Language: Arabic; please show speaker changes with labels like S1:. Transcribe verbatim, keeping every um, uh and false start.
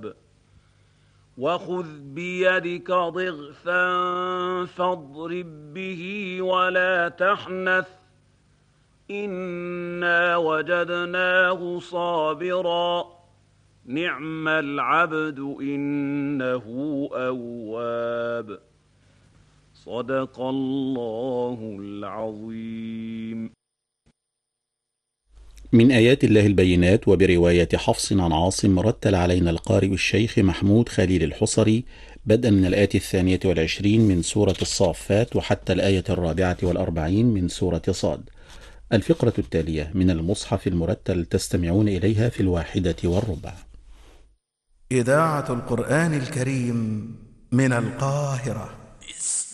S1: الألباب وخذ بيدك ضغثا فاضرب به ولا تحنث إنا وجدناه صابرا نعم العبد إنه أواب. صدق الله العظيم.
S2: من آيات الله البينات وبرواية حفص عن عاصم رتل علينا القارئ الشيخ محمود خليل الحصري بدءا من الآية الثانية والعشرين من سورة الصافات وحتى الآية الرابعة والأربعين من سورة صاد. الفقرة التالية من المصحف المرتل تستمعون إليها في الواحدة والربع.
S3: إذاعة القرآن الكريم من القاهرة.